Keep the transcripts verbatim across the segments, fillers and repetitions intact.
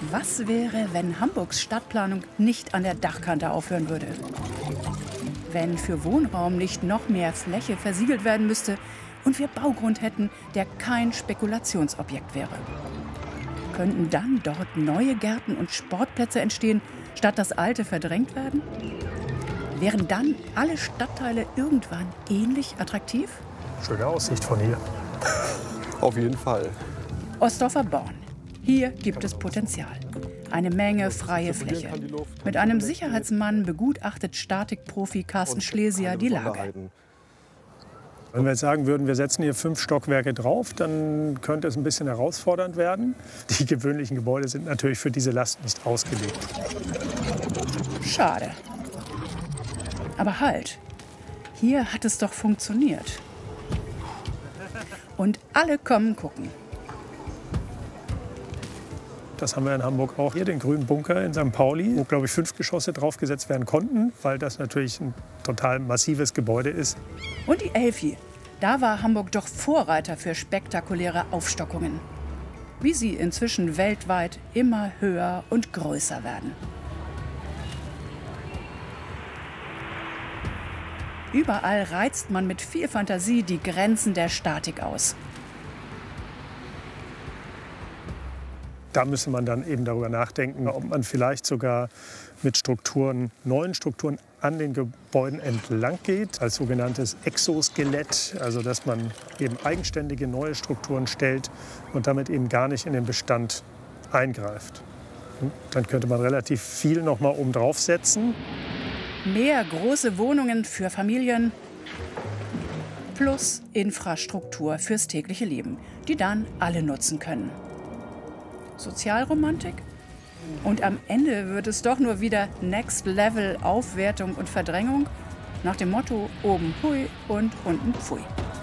Was wäre, wenn Hamburgs Stadtplanung nicht an der Dachkante aufhören würde? Wenn für Wohnraum nicht noch mehr Fläche versiegelt werden müsste und wir Baugrund hätten, der kein Spekulationsobjekt wäre? Könnten dann dort neue Gärten und Sportplätze entstehen, statt dass alte verdrängt werden? Wären dann alle Stadtteile irgendwann ähnlich attraktiv? Schöne Aussicht von hier. Auf jeden Fall. Ostdorfer Born. Hier gibt es Potenzial. Eine Menge freie Fläche. Mit einem Sicherheitsmann begutachtet Statikprofi Carsten Schlesier die Lage. Wenn wir jetzt sagen würden, wir setzen hier fünf Stockwerke drauf, dann könnte es ein bisschen herausfordernd werden. Die gewöhnlichen Gebäude sind natürlich für diese Last nicht ausgelegt. Schade. Aber halt, hier hat es doch funktioniert. Und alle kommen gucken. Das haben wir in Hamburg auch. Hier den grünen Bunker in Sankt Pauli, wo, glaube ich, fünf Geschosse draufgesetzt werden konnten, weil das natürlich ein total massives Gebäude ist. Und die Elfi. Da war Hamburg doch Vorreiter für spektakuläre Aufstockungen. Wie sie inzwischen weltweit immer höher und größer werden. Überall reizt man mit viel Fantasie die Grenzen der Statik aus. Da müsste man dann eben darüber nachdenken, ob man vielleicht sogar mit Strukturen, neuen Strukturen an den Gebäuden entlang geht, als sogenanntes Exoskelett, also dass man eben eigenständige neue Strukturen stellt und damit eben gar nicht in den Bestand eingreift. Und dann könnte man relativ viel noch mal oben drauf setzen. Mehr große Wohnungen für Familien plus Infrastruktur fürs tägliche Leben, die dann alle nutzen können. Sozialromantik? Und am Ende wird es doch nur wieder Next Level Aufwertung und Verdrängung nach dem Motto oben hui und unten pfui.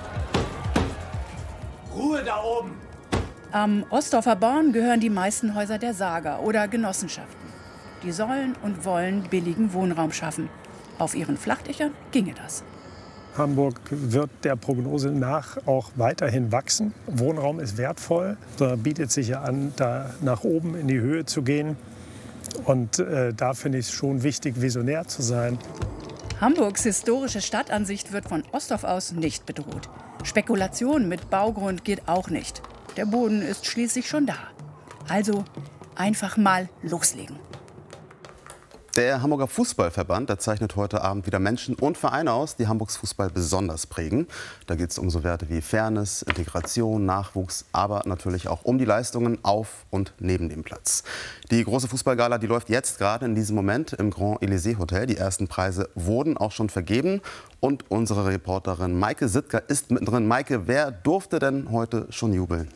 Ruhe da oben! Am Ostdorfer Born gehören die meisten Häuser der Saga oder Genossenschaften. Die sollen und wollen billigen Wohnraum schaffen. Auf ihren Flachdächern ginge das. Hamburg wird der Prognose nach auch weiterhin wachsen. Wohnraum ist wertvoll, da bietet sich ja an, da nach oben in die Höhe zu gehen. Und äh, da finde ich es schon wichtig, visionär zu sein. Hamburgs historische Stadtansicht wird von Ostdorf aus nicht bedroht. Spekulation mit Baugrund geht auch nicht. Der Boden ist schließlich schon da. Also einfach mal loslegen. Der Hamburger Fußballverband, der zeichnet heute Abend wieder Menschen und Vereine aus, die Hamburgs Fußball besonders prägen. Da geht es um so Werte wie Fairness, Integration, Nachwuchs, aber natürlich auch um die Leistungen auf und neben dem Platz. Die große Fußballgala, die läuft jetzt gerade in diesem Moment im Grand Elysée Hotel. Die ersten Preise wurden auch schon vergeben. Und unsere Reporterin Maike Sittger ist mittendrin. Maike, wer durfte denn heute schon jubeln?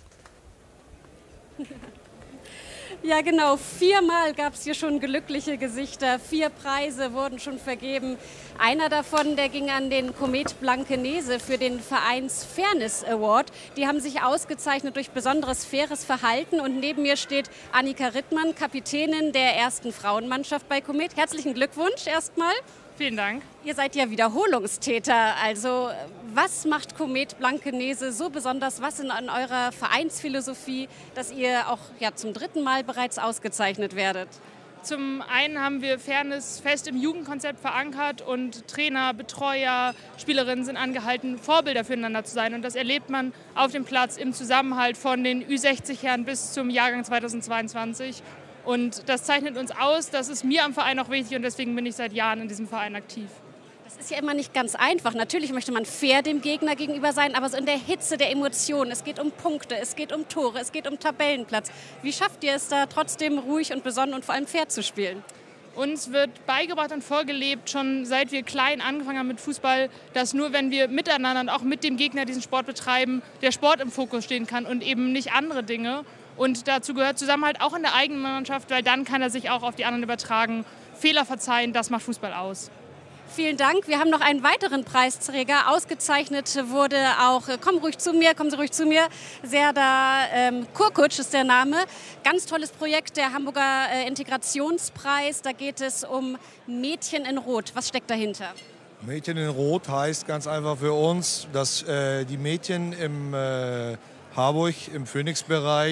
Ja genau, viermal gab es hier schon glückliche Gesichter, vier Preise wurden schon vergeben. Einer davon, der ging an den Komet Blankenese für den Vereins Fairness Award. Die haben sich ausgezeichnet durch besonderes faires Verhalten. Und neben mir steht Annika Rittmann, Kapitänin der ersten Frauenmannschaft bei Komet. Herzlichen Glückwunsch erstmal. Vielen Dank. Ihr seid ja Wiederholungstäter. Also was macht Komet Blankenese so besonders? Was in an eurer Vereinsphilosophie, dass ihr auch ja, zum dritten Mal bereits ausgezeichnet werdet? Zum einen haben wir Fairness fest im Jugendkonzept verankert und Trainer, Betreuer, Spielerinnen sind angehalten, Vorbilder füreinander zu sein. Und das erlebt man auf dem Platz im Zusammenhalt von den Ü sechzig-Herren bis zum Jahrgang zweitausendzweiundzwanzig. Und das zeichnet uns aus, das ist mir am Verein auch wichtig und deswegen bin ich seit Jahren in diesem Verein aktiv. Das ist ja immer nicht ganz einfach. Natürlich möchte man fair dem Gegner gegenüber sein, aber so in der Hitze der Emotionen. Es geht um Punkte, es geht um Tore, es geht um Tabellenplatz. Wie schafft ihr es da trotzdem ruhig und besonnen und vor allem fair zu spielen? Uns wird beigebracht und vorgelebt, schon seit wir klein angefangen haben mit Fußball, dass nur wenn wir miteinander und auch mit dem Gegner diesen Sport betreiben, der Sport im Fokus stehen kann und eben nicht andere Dinge. Und dazu gehört Zusammenhalt auch in der eigenen Mannschaft, weil dann kann er sich auch auf die anderen übertragen. Fehler verzeihen, das macht Fußball aus. Vielen Dank. Wir haben noch einen weiteren Preisträger. Ausgezeichnet wurde auch, komm ruhig zu mir, kommen Sie ruhig zu mir, Serdar ähm, Kurkutsch ist der Name. Ganz tolles Projekt, der Hamburger äh, Integrationspreis. Da geht es um Mädchen in Rot. Was steckt dahinter? Mädchen in Rot heißt ganz einfach für uns, dass äh, die Mädchen im äh, Harburg, im Phoenix-Bereich,